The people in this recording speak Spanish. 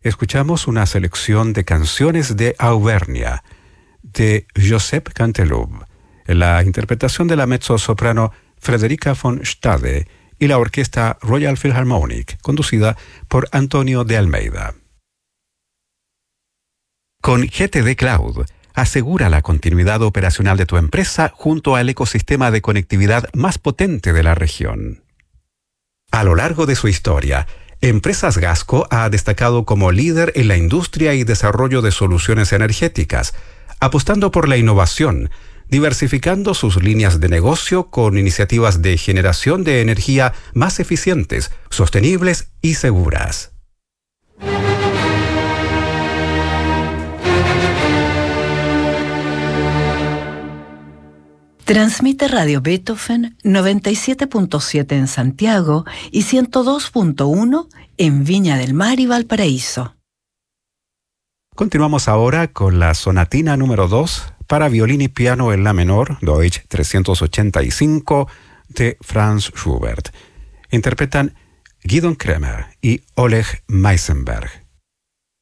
escuchamos una selección de canciones de Auvernia, de Josep Canteloube, en la interpretación de la mezzosoprano Frederica von Stade y la orquesta Royal Philharmonic, conducida por Antonio de Almeida. Con GTD Cloud, asegura la continuidad operacional de tu empresa junto al ecosistema de conectividad más potente de la región. A lo largo de su historia, Empresas Gasco ha destacado como líder en la industria y desarrollo de soluciones energéticas, apostando por la innovación, diversificando sus líneas de negocio con iniciativas de generación de energía más eficientes, sostenibles y seguras. Transmite Radio Beethoven 97.7 en Santiago y 102.1 en Viña del Mar y Valparaíso. Continuamos ahora con la sonatina número 2 para violín y piano en la menor, Deutsch 385, de Franz Schubert. Interpretan Gidon Kremer y Oleg Meisenberg.